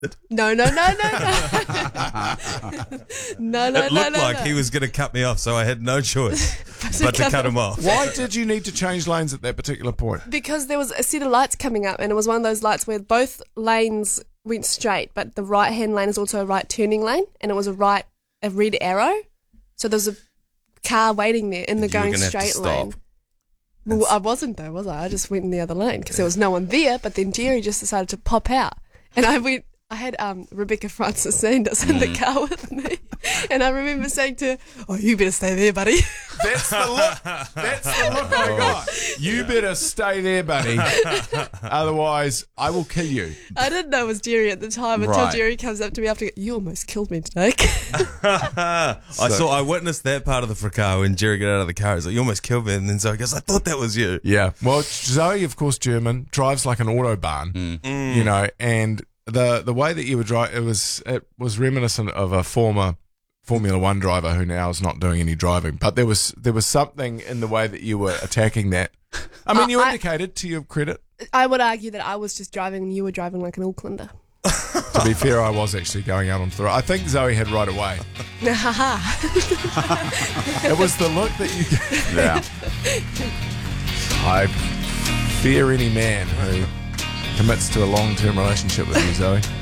No. No. It looked like he was going to cut me off, so I had no choice but to cut him off. Why did you need to change lanes at that particular point? Because there was a set of lights coming up, and it was one of those lights where both lanes went straight, but the right-hand lane is also a right turning lane, and it was a red arrow. So there was a car waiting there in the going straight lane. Well, I wasn't though, was I? I just went in the other lane because there was no one there, but then Jerry just decided to pop out. And I had Rebecca Francis Sanders in the car with me, and I remember saying to her, "Oh, you better stay there, buddy." That's the look. That's the look I got. You better stay there, buddy. Otherwise, I will kill you. I didn't know it was Jerry at the time until Jerry comes up to me after, "You almost killed me today." I witnessed that part of the fracas when Jerry got out of the car. He's like, "You almost killed me," and then Zoe goes, "I thought that was you." Yeah. Well, Zoe, of course, German, drives like an autobahn, you know, and the way that you would drive, it was reminiscent of a former Formula One driver who now is not doing any driving. But there was something in the way that you were attacking that. I mean, you indicated, to your credit. I would argue that I was just driving and you were driving like an Aucklander. To be fair, I was actually going out onto the road. I think Zoe had right away. It was the look that you gave. Yeah. I fear any man who commits to a long-term relationship with you, Zoe.